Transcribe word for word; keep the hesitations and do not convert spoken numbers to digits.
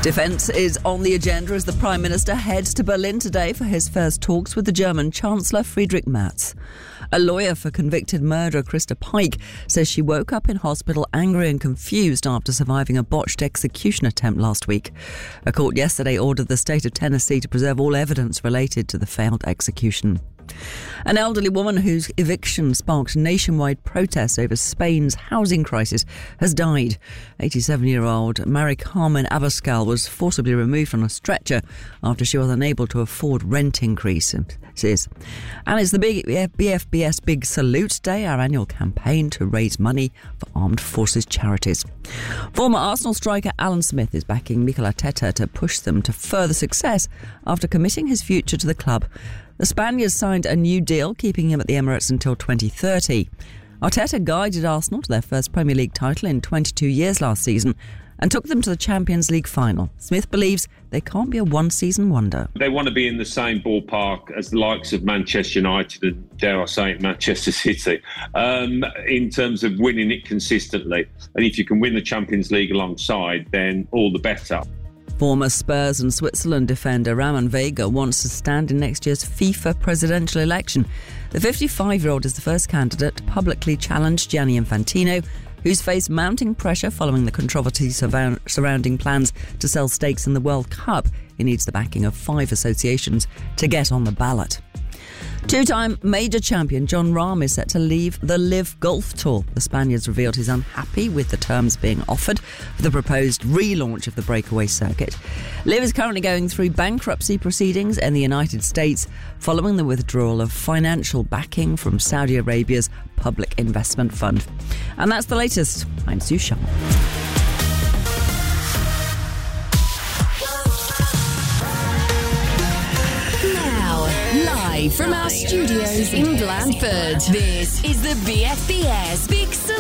Defence is on the agenda as the Prime Minister heads to Berlin today for his first talks with the German Chancellor Friedrich Merz. A lawyer for convicted murderer Krista Pike says she woke up in hospital angry and confused after surviving a botched execution attempt last week. A court yesterday ordered the state of Tennessee to preserve all evidence related to the failed execution. An elderly woman whose eviction sparked nationwide protests over Spain's housing crisis has died. eighty-seven-year-old Mary Carmen Abascal was forcibly removed from a stretcher after she was unable to afford rent increases. And it's the big B F B S Big Salute Day, our annual campaign to raise money for armed forces charities. Former Arsenal striker Alan Smith is backing Mikel Arteta to push them to further success after committing his future to the club. The Spaniards signed a new deal, keeping him at the Emirates until twenty thirty. Arteta guided Arsenal to their first Premier League title in twenty-two years last season and took them to the Champions League final. Smith believes they can't be a one-season wonder. They want to be in the same ballpark as the likes of Manchester United and, dare I say it, Manchester City, um, in terms of winning it consistently. And if you can win the Champions League alongside, then all the better. Former Spurs and Switzerland defender Ramon Vega wants to stand in next year's FIFA presidential election. The fifty-five-year-old is the first candidate to publicly challenge Gianni Infantino, who's faced mounting pressure following the controversy surrounding plans to sell stakes in the World Cup. He needs the backing of five associations to get on the ballot. Two-time major champion Jon Rahm is set to leave the LIV Golf Tour. The Spaniard's revealed he's unhappy with the terms being offered for the proposed relaunch of the breakaway circuit. LIV is currently going through bankruptcy proceedings in the United States following the withdrawal of financial backing from Saudi Arabia's Public Investment Fund. And that's the latest. I'm Sue Sharp. Live from our studios in Blandford, this is the B F B S Big